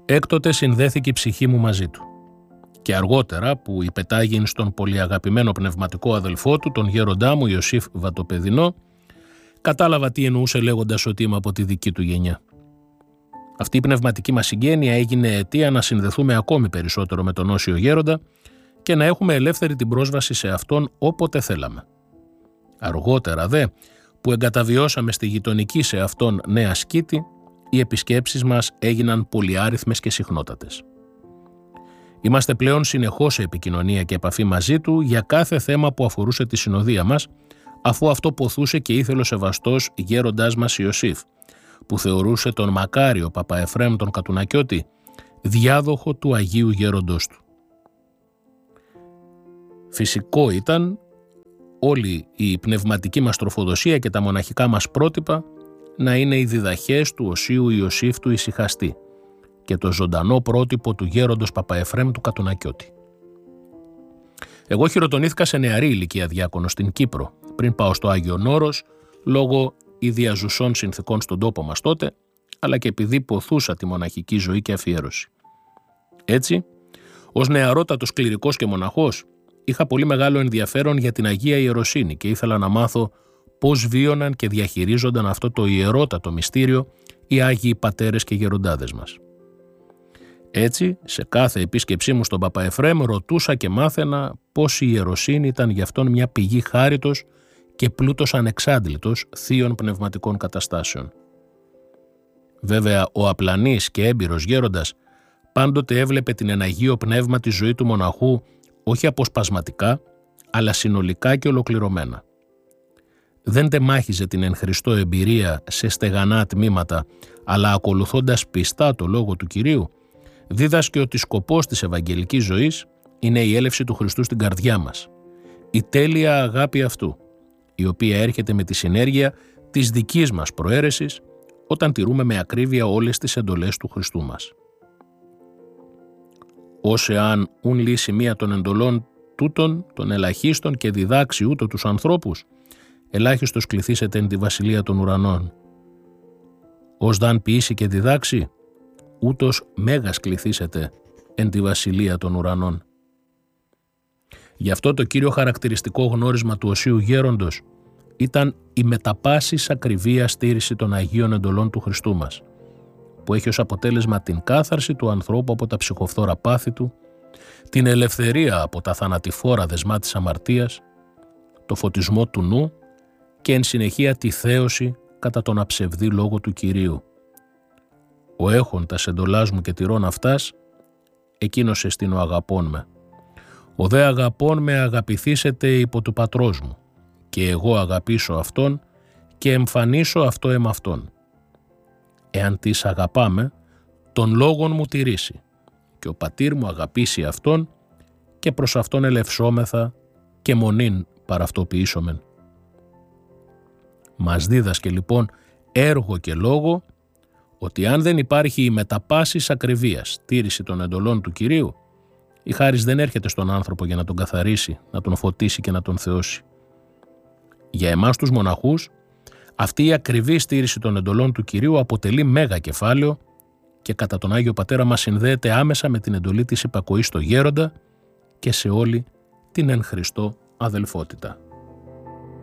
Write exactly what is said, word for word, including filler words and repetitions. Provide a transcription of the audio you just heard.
Έκτοτε συνδέθηκε η ψυχή μου μαζί του. Και αργότερα που υπετάγην στον πολυαγαπημένο πνευματικό αδελφό του, τον γέροντά μου Ιωσήφ Βατοπεδινό, κατάλαβα τι εννοούσε λέγοντας ότι είμαι από τη δική του γενιά. Αυτή η πνευματική μας συγγένεια έγινε αιτία να συνδεθούμε ακόμη περισσότερο με τον Όσιο Γέροντα και να έχουμε ελεύθερη την πρόσβαση σε αυτόν όποτε θέλαμε. Αργότερα δε, που εγκαταβιώσαμε στη γειτονική σε αυτόν νέα σκήτη, οι επισκέψεις μας έγιναν πολυάριθμες και συχνότατες. Είμαστε πλέον συνεχώς σε επικοινωνία και επαφή μαζί του για κάθε θέμα που αφορούσε τη συνοδεία μας, αφού αυτό ποθούσε και ήθελε ο σεβαστός γέροντάς μας Ιωσήφ, που θεωρούσε τον μακάριο Παπαεφραίμ τον Κατουνακιώτη διάδοχο του Αγίου Γέροντος του. Φυσικό ήταν όλη η πνευματική μας τροφοδοσία και τα μοναχικά μας πρότυπα να είναι οι διδαχές του Οσίου Ιωσήφ του Ησυχαστή και το ζωντανό πρότυπο του γέροντος Παπαεφραίμ του Κατουνακιώτη. Εγώ χειροτονήθηκα σε νεαρή ηλικία διάκονο στην Κύπρο, πριν πάω στο Άγιον Όρος, λόγω ιδιαζουσών συνθηκών στον τόπο μας τότε, αλλά και επειδή ποθούσα τη μοναχική ζωή και αφιέρωση. Έτσι, ως νεαρότατος κληρικός και μοναχός, είχα πολύ μεγάλο ενδιαφέρον για την Αγία Ιεροσύνη και ήθελα να μάθω πώς βίωναν και διαχειρίζονταν αυτό το ιερότατο μυστήριο οι Άγιοι Πατέρες και Γεροντάδες μας. Έτσι, σε κάθε επίσκεψή μου στον Παπαεφραίμ ρωτούσα και μάθαινα πώς η ιεροσύνη ήταν γι' αυτόν μια πηγή χάριτος και πλούτος ανεξάντλητος θείων πνευματικών καταστάσεων. Βέβαια, ο απλανής και έμπειρος γέροντας πάντοτε έβλεπε την εν Αγίο Πνεύμα τη ζωή του μοναχού όχι αποσπασματικά, αλλά συνολικά και ολοκληρωμένα. Δεν τεμάχιζε την εν Χριστώ εμπειρία σε στεγανά τμήματα, αλλά ακολουθώντας πιστά το λόγο του Κυρίου, δίδασκε ότι σκοπός της Ευαγγελικής ζωής είναι η έλευση του Χριστού στην καρδιά μας, η τέλεια αγάπη αυτού, η οποία έρχεται με τη συνέργεια της δικής μας προαίρεσης όταν τηρούμε με ακρίβεια όλες τις εντολές του Χριστού μας. Ως εάν ουν λύσει μία των εντολών τούτων, των ελαχίστων και διδάξει ούτω τους ανθρώπους, ελάχιστος κληθήσετε εν τη βασιλεία των ουρανών. Ως δαν ποιήσει και διδάξει, ούτως μέγας κληθήσετε εν τη βασιλεία των ουρανών. Γι' αυτό το κύριο χαρακτηριστικό γνώρισμα του Οσίου Γέροντος ήταν η μεταπάσης ακριβία στήρηση των Αγίων εντολών του Χριστού μας, που έχει ως αποτέλεσμα την κάθαρση του ανθρώπου από τα ψυχοφθόρα πάθη του, την ελευθερία από τα θανατηφόρα δεσμά της αμαρτίας, το φωτισμό του νου και εν συνεχεία τη θέωση κατά τον αψευδή λόγο του Κυρίου. Ο έχων τας εντολάς μου και τηρών αυτάς, εκείνος εστίν ο αγαπών με. Ο δε αγαπών με αγαπηθήσετε υπό του πατρός μου, και εγώ αγαπήσω αυτόν και εμφανίσω αυτό εμ αυτόν. Εάν τις αγαπάμε, τον λόγον μου τηρήσει, και ο πατήρ μου αγαπήσει αυτόν, και προς αυτόν ελευσόμεθα και μονήν παραυτοποιήσομεν. Μας δίδασκε λοιπόν έργο και λόγο ότι αν δεν υπάρχει η μεταπάσης ακριβίας τήρηση των εντολών του Κυρίου, η χάρις δεν έρχεται στον άνθρωπο για να τον καθαρίσει, να τον φωτίσει και να τον θεώσει. Για εμάς τους μοναχούς, αυτή η ακριβή στήρηση των εντολών του Κυρίου αποτελεί μέγα κεφάλαιο και κατά τον Άγιο Πατέρα μας συνδέεται άμεσα με την εντολή της υπακοής στο γέροντα και σε όλη την εν Χριστώ αδελφότητα.